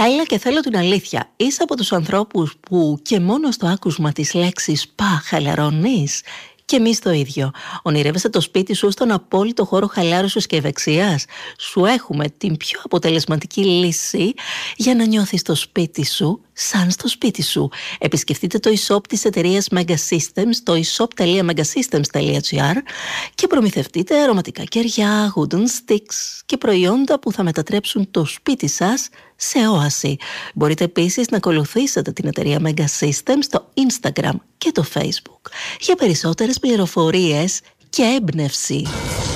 Έλα και θέλω την αλήθεια. Είσαι από τους ανθρώπους που και μόνο στο άκουσμα της λέξης «πα» χαλαρώνεις? Και εμείς το ίδιο. Ονειρεύεσαι το σπίτι σου στον απόλυτο χώρο χαλάρωσης και ευεξίας? Σου έχουμε την πιο αποτελεσματική λύση για να νιώθεις το σπίτι σου σαν στο σπίτι σου. Επισκεφτείτε το e-shop της εταιρείας Mega Systems, το e-shop.megasystems.gr, και προμηθευτείτε αρωματικά κεριά, wooden sticks και προϊόντα που θα μετατρέψουν το σπίτι σας σε όαση. Μπορείτε επίσης να ακολουθήσετε την εταιρεία Mega Systems στο Instagram και το Facebook για περισσότερες πληροφορίες και έμπνευση.